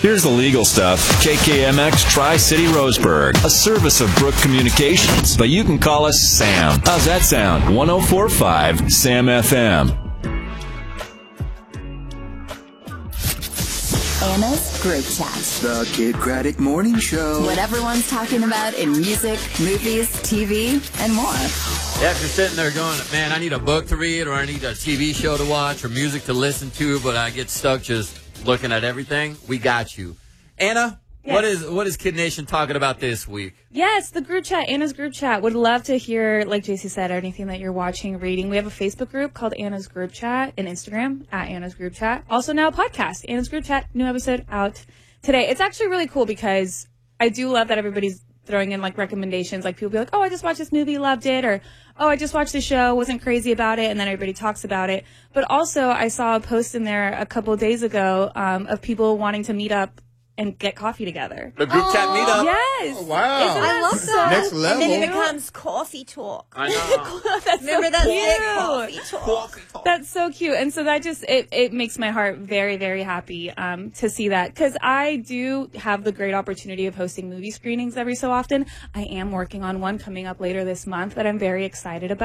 Here's the legal stuff. KKMX Tri-City Roseburg, a service of Brook Communications, but you can call us Sam. How's that sound? 104.5 Sam FM. Anna's Group Chat. The Kid Craddock Morning Show. What everyone's talking about in music, movies, TV, and more. Yeah, if you're sitting there going, man, I need a book to read, or I need a TV show to watch, or music to listen to, but I get stuck just looking at everything, we got you. Anna, yes. What is Kid Nation talking about this week? Yes, the group chat, Anna's Group Chat. Would love to hear, like JC said, anything that you're watching, reading. We have a Facebook group called Anna's Group Chat, and Instagram at Anna's Group Chat. Also now a podcast, Anna's Group Chat, new episode out today. It's actually really cool because I do love that everybody's throwing in like recommendations. Like people be like, oh, I just watched this movie, loved it, or oh, I just watched the show, wasn't crazy about it, and then everybody talks about it. But also I saw a post in there a couple of days ago of people wanting to meet up and get coffee together. The group chat meetup. Yes. Oh, wow. I love that. Next level. And then it becomes coffee talk. I know. That's Remember so that cute. coffee talk? That's so cute. And so that just, it makes my heart very, very happy to see that. Because I do have the great opportunity of hosting movie screenings every so often. I am working on one coming up later this month that I'm very excited about.